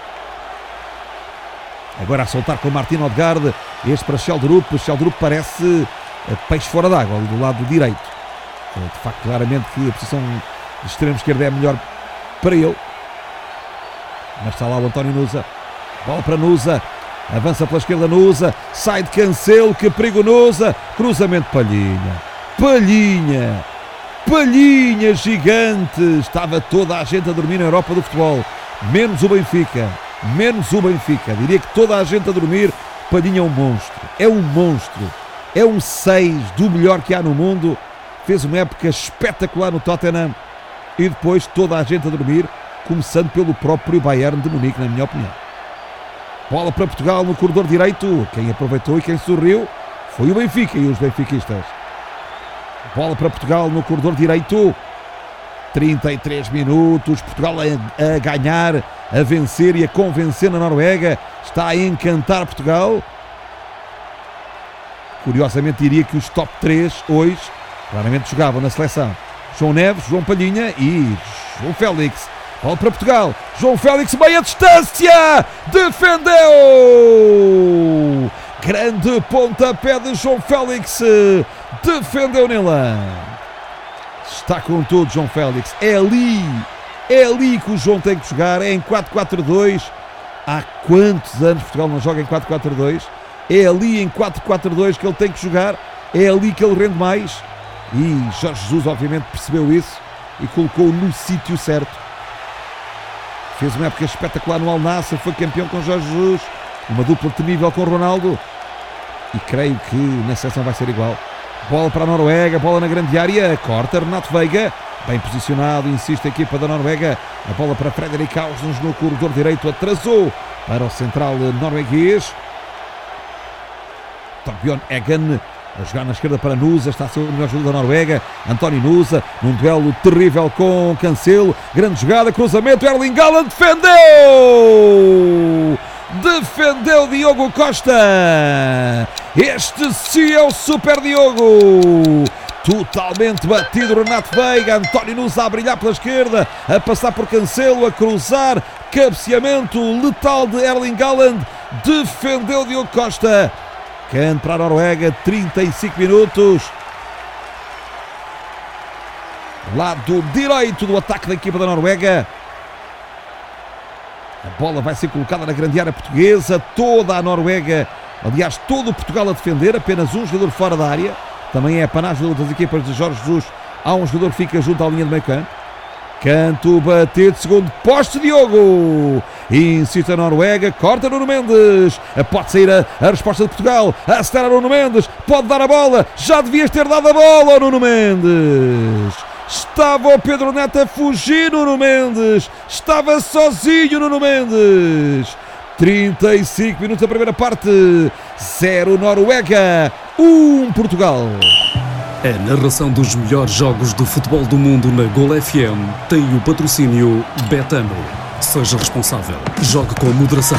Agora a soltar com Martin Odegaard. Este para Schjelderup. Schjelderup parece peixe fora d'água, ali do lado direito. De facto, claramente que a posição de extremo esquerdo é a melhor para ele. Mas está lá o António Nusa. Bola para Nusa. Avança pela esquerda Nusa. Sai de Cancelo. Que perigo Nusa. Cruzamento Palhinha. Palhinha, Palhinha gigante. Estava toda a gente a dormir na Europa do futebol, menos o Benfica, diria que toda a gente a dormir. Palhinha é um monstro, é um 6 do melhor que há no mundo. Fez uma época espetacular no Tottenham e depois toda a gente a dormir, começando pelo próprio Bayern de Munique, na minha opinião. Bola para Portugal no corredor direito. Quem aproveitou e quem sorriu foi o Benfica e os benfiquistas. Bola para Portugal no corredor direito. 33 minutos. Portugal a ganhar, a vencer e a convencer na Noruega. Está a encantar Portugal. Curiosamente diria que os top 3 hoje claramente jogavam na seleção. João Neves, João Palhinha e João Félix. Bola para Portugal. João Félix, meia distância. Defendeu. Grande pontapé de João Félix. Defendeu Nilan. Está com tudo João Félix. É ali que o João tem que jogar. É em 4-4-2. Há quantos anos Portugal não joga em 4-4-2? É ali em 4-4-2 que ele tem que jogar. É ali que ele rende mais. E Jorge Jesus obviamente percebeu isso e colocou no sítio certo. Fez uma época espetacular no Al Nassr. Foi campeão com Jorge Jesus. Uma dupla temível com Ronaldo. E creio que na seleção vai ser igual. Bola para a Noruega, bola na grande área, corta Renato Veiga, bem posicionado, insiste a equipa da Noruega. A bola para Fredrik Ausnes no corredor direito, atrasou para o central norueguês. Torbjørn Eggen a jogar na esquerda para Nusa, está a ser o melhor jogador da Noruega. António Nusa, num duelo terrível com Cancelo. Grande jogada, cruzamento, Erling Haaland defendeu Diogo Costa. Este sim é o Super Diogo. Totalmente batido Renato Veiga. António Nusa a brilhar pela esquerda, a passar por Cancelo, a cruzar, cabeceamento letal de Erling Haaland. Defendeu Diogo Costa. Canto para a Noruega, 35 minutos. Lado direito do ataque da equipa da Noruega. A bola vai ser colocada na grande área portuguesa. Toda a Noruega, aliás, todo o Portugal a defender. Apenas um jogador fora da área. Também é a panagem das equipas de Jorge Jesus. Há um jogador que fica junto à linha de meio campo. Canto batido, segundo poste, Diogo. Insiste a Noruega, corta Nuno Mendes. Pode sair a resposta de Portugal. Acelera Nuno Mendes, pode dar a bola. Já devias ter dado a bola, Nuno Mendes. Estava o Pedro Neto a fugir, Nuno Mendes. Estava sozinho, Nuno Mendes. 35 minutos da primeira parte. 0 Noruega, 1 Portugal. A narração dos melhores jogos de futebol do mundo na Gol FM tem o patrocínio Betano. Seja responsável. Jogue com moderação.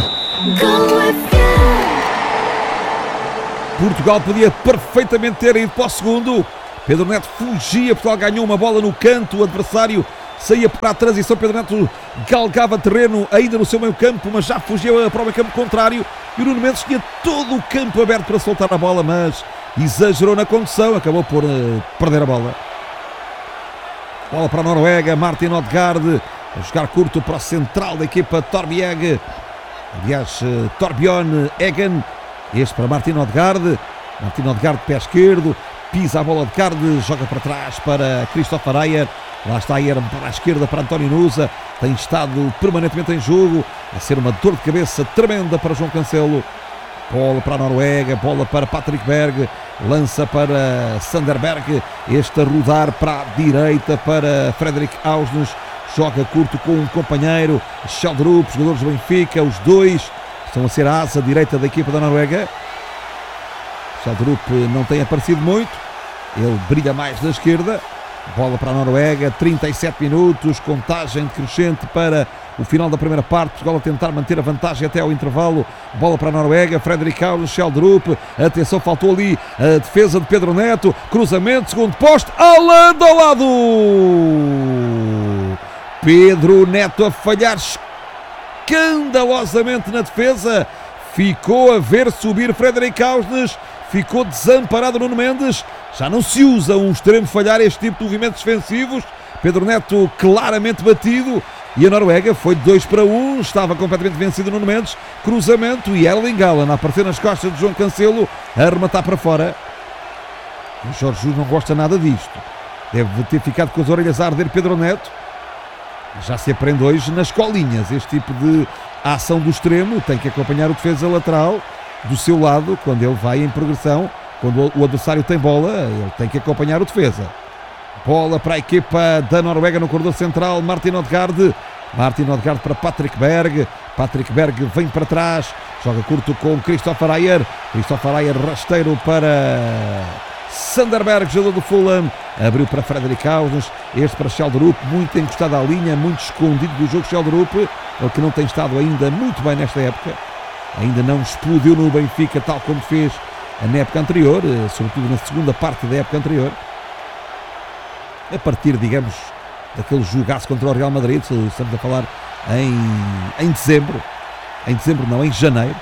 Portugal podia perfeitamente ter ido para o segundo. Pedro Neto fugia, Portugal ganhou uma bola no canto, o adversário saía para a transição, Pedro Neto galgava terreno ainda no seu meio campo, mas já fugia para o meio campo contrário, e o Nuno Mendes tinha todo o campo aberto para soltar a bola, mas exagerou na condução, acabou por perder a bola. Bola para a Noruega, Martin Odegaard a jogar curto para o central da equipa Torbjørn, aliás Torbjørn Eggen, este para Martin Odegaard, pé esquerdo, pisa a bola Odegaard, joga para trás para Christopher Ayer, lá está Ayer para a esquerda para António Nusa, tem estado permanentemente em jogo, a ser uma dor de cabeça tremenda para João Cancelo. Bola para a Noruega, bola para Patrick Berg, lança para Sanderberg, este a rodar para a direita para Fredrik Ausnes, joga curto com um companheiro, Schjelderup, jogadores do Benfica, os dois estão a ser a asa direita da equipa da Noruega. Schjelderup não tem aparecido muito, ele brilha mais da esquerda. Bola para a Noruega, 37 minutos, contagem decrescente para o final da primeira parte, Portugal a tentar manter a vantagem até ao intervalo. Bola para a Noruega, Fredrik Ausnes, Schjelderup, atenção, faltou ali a defesa de Pedro Neto, cruzamento, segundo poste, Haaland ao lado! Pedro Neto a falhar escandalosamente na defesa, ficou a ver subir Fredrik Ausnes, ficou desamparado Nuno Mendes. Já não se usa um extremo falhar este tipo de movimentos defensivos. Pedro Neto claramente batido e a Noruega foi de 2-1, estava completamente vencido Nuno Mendes, cruzamento e Erling Haaland a aparecer nas costas de João Cancelo, a arrematar para fora. O Jorge Jesus não gosta nada disto, deve ter ficado com as orelhas a arder Pedro Neto. Já se aprende hoje nas escolinhas este tipo de ação do extremo, tem que acompanhar o defesa lateral do seu lado quando ele vai em progressão, quando o adversário tem bola, ele tem que acompanhar o defesa. Bola para a equipa da Noruega no corredor central, Martin Odegaard para Patrick Berg vem para trás, joga curto com Christopher Ayer rasteiro para Sanderberg, jogador do Fulham, abriu para Fredrik Ausnes, este para Schjelderup, muito encostado à linha, muito escondido do jogo Schjelderup, ele que não tem estado ainda muito bem nesta época, ainda não explodiu no Benfica tal como fez na época anterior, sobretudo na segunda parte da época anterior, a partir, digamos, daquele jogaço contra o Real Madrid, estamos a falar em janeiro.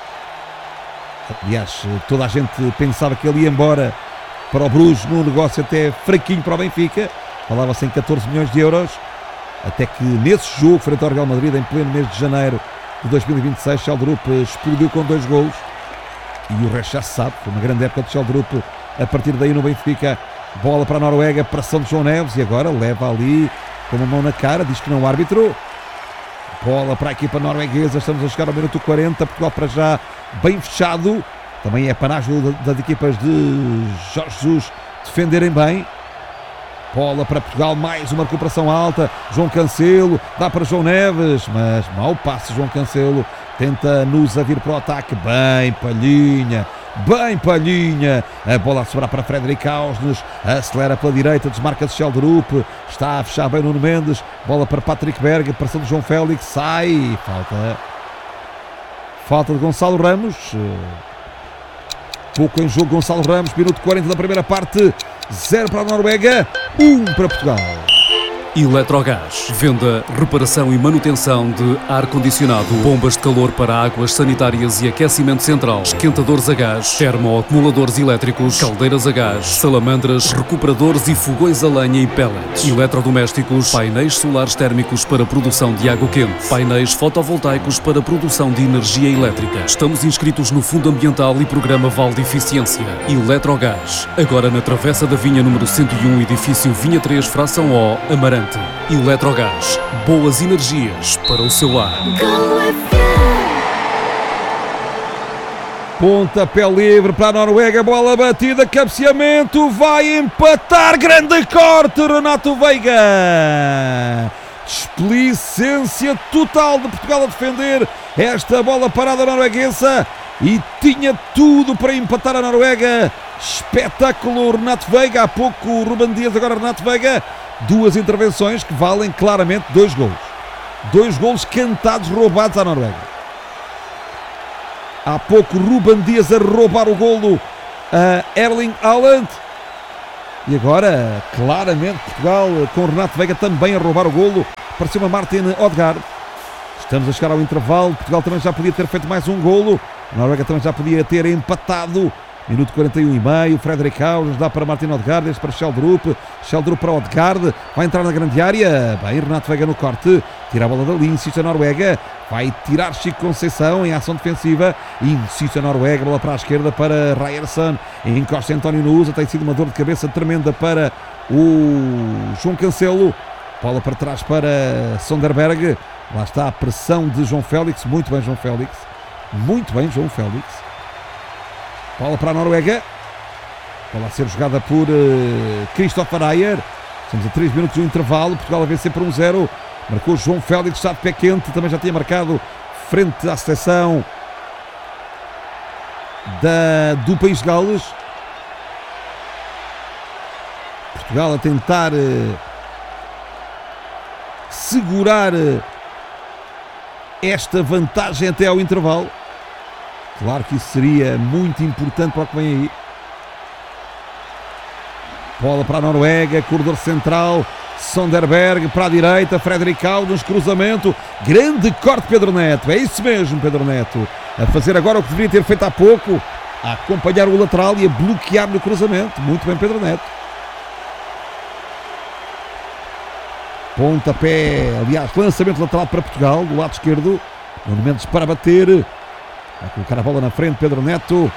Aliás, toda a gente pensava que ele ia embora para o Bruges num negócio até fraquinho para o Benfica, falava-se em 14 milhões de euros, até que nesse jogo frente ao Real Madrid, em pleno mês de janeiro de 2026, Schjelderup explodiu com 2 golos e o resto já se sabe, foi uma grande época de Schjelderup a partir daí no Benfica. Bola para a Noruega, pressão de João Neves e agora leva ali com uma mão na cara, diz que não o árbitro. Bola para a equipa norueguesa, estamos a chegar ao minuto 40, Portugal para já bem fechado, também é panagem das equipas de Jorge Jesus defenderem bem. Bola para Portugal, mais uma recuperação alta, João Cancelo, dá para João Neves, mas mau passe João Cancelo, tenta Nusa vir para o ataque, bem palhinha, a bola a sobrar para Fredrik Ausnes, acelera pela direita, desmarca-se Schjelderup, está a fechar bem Nuno Mendes, bola para Patrick Berg, pressão de João Félix, sai, falta de Gonçalo Ramos, pouco em jogo Gonçalo Ramos, minuto 40 da primeira parte, 0 para a Noruega, 1 para Portugal. Eletrogás. Venda, reparação e manutenção de ar-condicionado, bombas de calor para águas sanitárias e aquecimento central, esquentadores a gás, termoacumuladores elétricos, caldeiras a gás, salamandras, recuperadores e fogões a lenha e pellets, eletrodomésticos, painéis solares térmicos para produção de água quente, painéis fotovoltaicos para produção de energia elétrica. Estamos inscritos no Fundo Ambiental e Programa Val de Eficiência. Eletrogás. Agora na Travessa da Vinha número 101, edifício Vinha 3, fração O, Amarante. Eletrogás, boas energias para o seu lar. Pontapé livre para a Noruega, bola batida, cabeceamento, vai empatar, grande corte, Renato Veiga. Displicência total de Portugal a defender esta bola parada norueguesa e tinha tudo para empatar a Noruega. Espetáculo Renato Veiga, há pouco Ruben Dias, agora Renato Veiga. Duas intervenções que valem claramente 2 golos. 2 golos cantados, roubados à Noruega. Há pouco Ruben Dias a roubar o golo a Erling Haaland. E agora, claramente, Portugal com Renato Veiga também a roubar o golo para cima Martin Odegaard. Estamos a chegar ao intervalo. Portugal também já podia ter feito mais um golo. A Noruega também já podia ter empatado. Minuto 41,5, Fredrik Aulas dá para Martin Odegaard, este para Sheldrup para Odegaard, vai entrar na grande área, bem, Renato Veiga no corte, tira a bola dali, insiste a Noruega, vai tirar Chico Conceição em ação defensiva, insiste a Noruega, bola para a esquerda para Ryerson, encosta António Nusa, tem sido uma dor de cabeça tremenda para o João Cancelo, bola para trás para Sonderberg, lá está a pressão de João Félix, muito bem João Félix, bola para a Noruega, bola a ser jogada por Christopher Ayer. Estamos a 3 minutos do intervalo, Portugal a vencer por 1-0, marcou João Félix, está de pé quente, também já tinha marcado frente à seleção do País de Gales. Portugal a tentar segurar esta vantagem até ao intervalo. Claro que isso seria muito importante para o que vem aí. Bola para a Noruega, corredor central, Sonderberg para a direita, Fredrik Aulas, cruzamento, grande corte Pedro Neto, é isso mesmo Pedro Neto, a fazer agora o que deveria ter feito há pouco, a acompanhar o lateral e a bloquear no cruzamento, muito bem Pedro Neto. Pontapé, aliás, lançamento lateral para Portugal, do lado esquerdo, Nuno Mendes para bater. Vai colocar a bola na frente, Pedro Neto.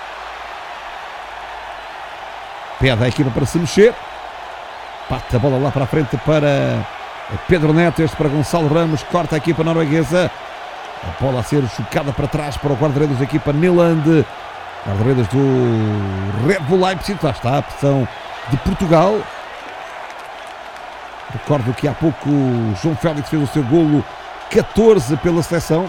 Pede a equipa para se mexer. Bate a bola lá para a frente para Pedro Neto. Este para Gonçalo Ramos. Corta a equipa norueguesa. A bola a ser chocada para trás para o guarda-redes da equipa Nyland. Guarda-redes do Red Bull Leipzig. Lá está a pressão de Portugal. Recordo que há pouco João Félix fez o seu golo 14 pela seleção.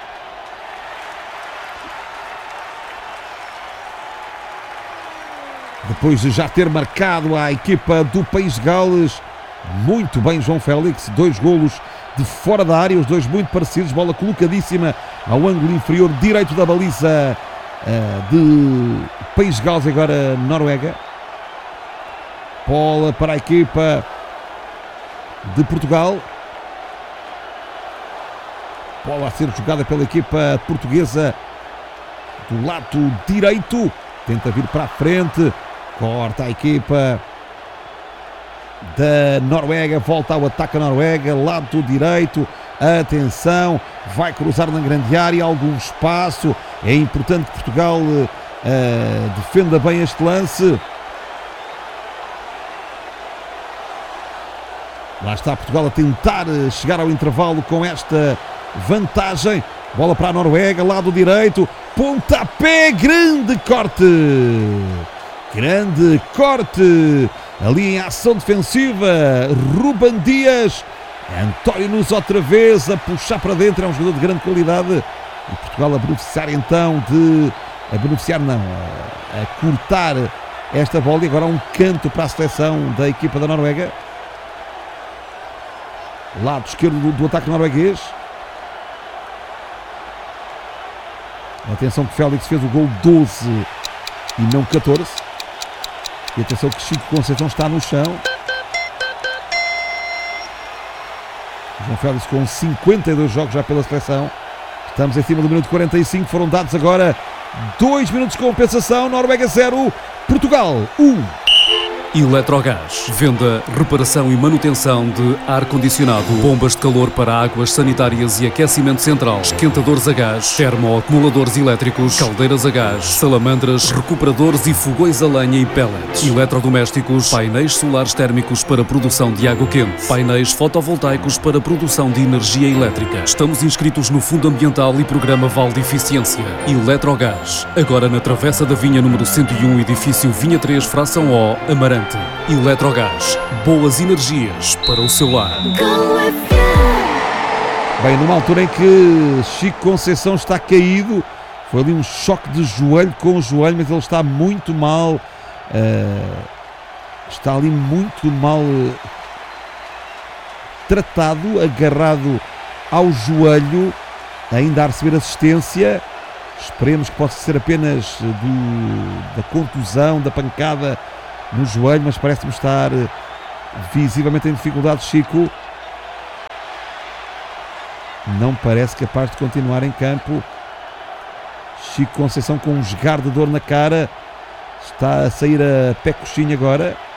Depois de já ter marcado a equipa do País de Gales, muito bem João Félix, 2 golos de fora da área, os dois muito parecidos, bola colocadíssima ao ângulo inferior direito da baliza de País de Gales, agora Noruega. Bola para a equipa de Portugal. Bola a ser jogada pela equipa portuguesa do lado direito, tenta vir para a frente. Corta a equipa da Noruega, volta ao ataque a Noruega, lado direito, atenção, vai cruzar na grande área, algum espaço, é importante que Portugal defenda bem este lance. Lá está Portugal a tentar chegar ao intervalo com esta vantagem, bola para a Noruega, lado direito, pontapé, grande corte, ali em ação defensiva, Ruben Dias, António Nusa outra vez a puxar para dentro, é um jogador de grande qualidade, e Portugal a beneficiar então a cortar esta bola, e agora um canto para a seleção da equipa da Noruega, lado esquerdo do ataque norueguês. Atenção que Félix fez o gol 12 e não 14. E atenção que Chico Conceição está no chão. João Félix com 52 jogos já pela seleção. Estamos em cima do minuto 45. Foram dados agora 2 minutos de compensação. Noruega 0, Portugal 1. Eletrogás. Venda, reparação e manutenção de ar-condicionado, bombas de calor para águas sanitárias e aquecimento central, esquentadores a gás, termoacumuladores elétricos, caldeiras a gás, salamandras, recuperadores e fogões a lenha e pellets, eletrodomésticos, painéis solares térmicos para produção de água quente, painéis fotovoltaicos para produção de energia elétrica. Estamos inscritos no Fundo Ambiental e Programa Vale de Eficiência. Eletrogás. Agora na Travessa da Vinha número 101, edifício Vinha 3, fração O, Amarante. Eletrogás, boas energias para o seu lar. Bem, numa altura em que Chico Conceição está caído, Foi ali um choque de joelho com o joelho, mas ele está muito mal. Está ali muito mal tratado, agarrado ao joelho, ainda a receber assistência. Esperemos que possa ser apenas da contusão, da pancada no joelho, mas parece-me estar visivelmente em dificuldade. Chico não parece capaz de continuar em campo. Chico Conceição com um esgar de dor na cara, está a sair a pé coxinho agora.